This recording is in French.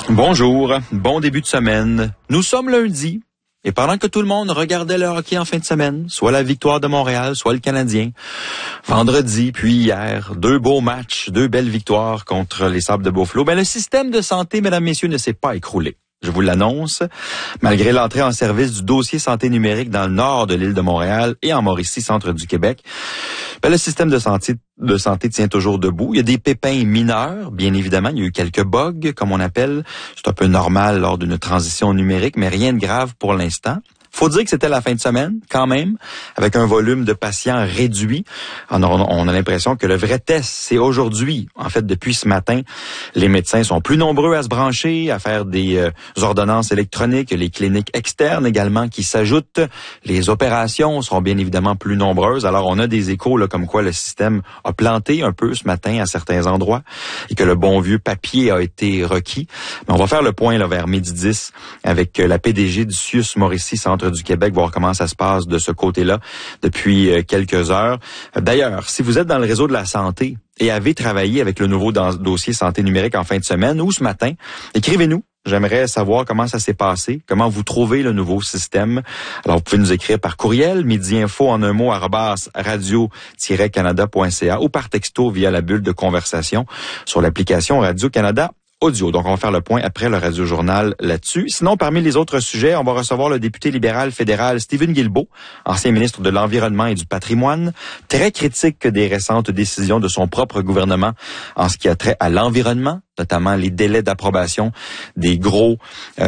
Bonjour, bon début de semaine. Nous sommes lundi. Et pendant que tout le monde regardait le hockey en fin de semaine, soit la victoire de Montréal, soit le Canadien, vendredi, puis hier, 2 beaux matchs, 2 belles victoires contre les Sables de Buffalo, le système de santé, mesdames, messieurs, ne s'est pas écroulé. Je vous l'annonce, malgré l'entrée en service du dossier santé numérique dans le nord de l'île de Montréal et en Mauricie, centre du Québec, le système de santé tient toujours debout. Il y a des pépins mineurs, bien évidemment. Il y a eu quelques bugs, comme on appelle. C'est un peu normal lors d'une transition numérique, mais rien de grave pour l'instant. Faut dire que c'était la fin de semaine, quand même, avec un volume de patients réduit. On a l'impression que le vrai test, c'est aujourd'hui. En fait, depuis ce matin, les médecins sont plus nombreux à se brancher, à faire des ordonnances électroniques, les cliniques externes également qui s'ajoutent. Les opérations seront bien évidemment plus nombreuses. Alors, on a des échos là, comme quoi le système a planté un peu ce matin à certains endroits et que le bon vieux papier a été requis. Mais on va faire le point là, vers 12h10 avec la PDG du CIUS Mauricie, centre du Québec, voir comment ça se passe de ce côté-là depuis quelques heures. D'ailleurs, si vous êtes dans le réseau de la santé et avez travaillé avec le nouveau dossier santé numérique en fin de semaine ou ce matin, écrivez-nous. J'aimerais savoir comment ça s'est passé, comment vous trouvez le nouveau système. Alors, vous pouvez nous écrire par courriel, midinfo en un mot, @radio-canada.ca ou par texto via la bulle de conversation sur l'application Radio-Canada Audio. Donc, on va faire le point après le Radio-Journal là-dessus. Sinon, parmi les autres sujets, on va recevoir le député libéral fédéral Stephen Guilbeault, ancien ministre de l'Environnement et du Patrimoine, très critique des récentes décisions de son propre gouvernement en ce qui a trait à l'environnement, notamment les délais d'approbation des gros